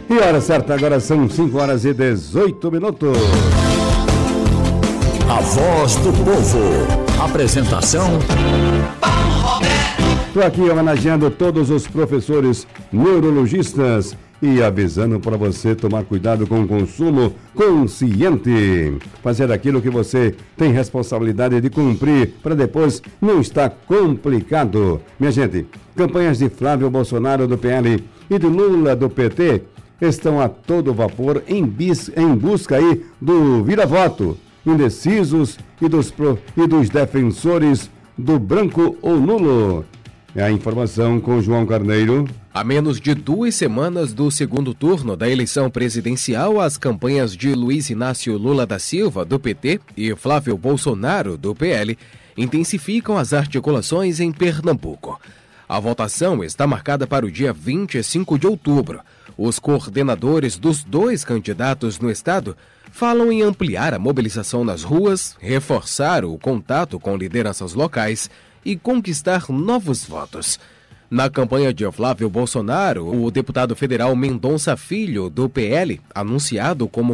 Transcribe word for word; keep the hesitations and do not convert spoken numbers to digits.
E hora certa, agora são cinco horas e dezoito minutos. A voz do povo. Apresentação Paulo Roberto. Estou aqui homenageando todos os professores neurologistas e avisando para você tomar cuidado com o consumo consciente. Fazer aquilo que você tem responsabilidade de cumprir para depois não estar complicado. Minha gente, campanhas de Flávio Bolsonaro do P L e de Lula do P T estão a todo vapor em, bis, em busca aí do vira-voto, indecisos e dos, pro, e dos defensores do branco ou nulo. É a informação com João Carneiro. A menos de duas semanas do segundo turno da eleição presidencial, as campanhas de Luiz Inácio Lula da Silva, do P T, e Flávio Bolsonaro, do P L, intensificam as articulações em Pernambuco. A votação está marcada para o dia vinte e cinco de outubro. Os coordenadores dos dois candidatos no estado falam em ampliar a mobilização nas ruas, reforçar o contato com lideranças locais e conquistar novos votos. Na campanha de Flávio Bolsonaro, o deputado federal Mendonça Filho, do P L, anunciado como